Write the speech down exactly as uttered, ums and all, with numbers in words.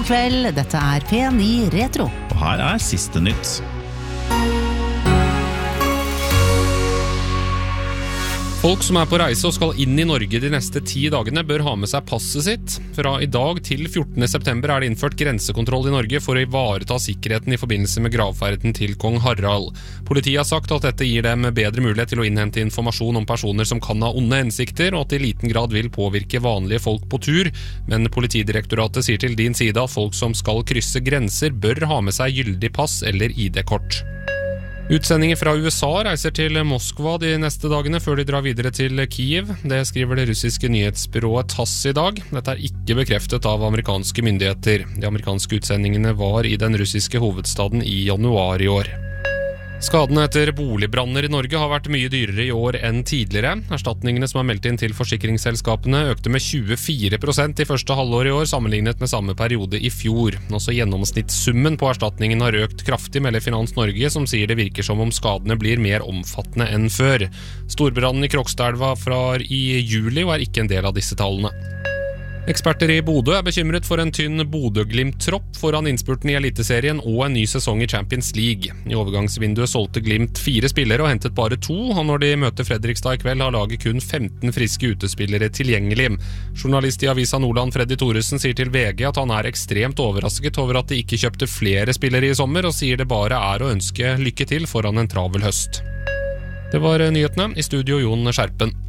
God kveld, dette er P ni Retro. Og her er siste nytt. Folk som er på reise og skal inn i Norge de neste ti dagene bør ha med seg passet sitt. Fra i dag til fjortende september er det innført grensekontroll i Norge for å ivareta sikkerheten i forbindelse med gravferden til kong Harald. Politiet har sagt at dette gir dem bedre mulighet til å innhente informasjon om personer som kan ha onde hensikter, og at det i liten grad vil påvirke vanlige folk på tur. Men Politidirektoratet sier til din side at folk som skal krysse grenser bør ha med seg gyldig pass eller I D-kort. Utsendinger fra U S A reiser til Moskva de neste dagene før de drar videre til Kiev. Det skriver det russiske nyhetsbyrået TASS i dag. Dette er ikke bekreftet av amerikanske myndigheter. De amerikanske utsendingene var i den russiske hovedstaden i januar i år. Skadene etter boligbranner i Norge har vært mye dyrere i år enn tidligere. Erstatningene som er meldt inn til forsikringsselskapene økte med tjuefire prosent i første halvår i år, sammenlignet med samme periode i fjor. Også gjennomsnittssummen på erstatningen har økt kraftig, melder Finans Norge, som sier det virker som om skadene blir mer omfattende enn før. Storbrannen i Krokstadelva fra i juli og er ikke en del av disse tallene. Eksperter i Bodø er bekymret for en tynn Bodø-Glimt-tropp foran innspurten i Eliteserien og en ny sesong i Champions League. I overgangsvinduet solgte Glimt fire spillere og hentet bare to, og når de møter Fredrikstad i kveld har laget kun femten friske utespillere tilgjengelig. Journalist i Avisa Nordland Freddy Thoresen sier til V G at han er ekstremt overrasket over at de ikke kjøpte flere spillere i sommer, og sier det bare er å ønske lykke til foran en travel høst. Det var nyhetene, i studio Jon Skjerpen.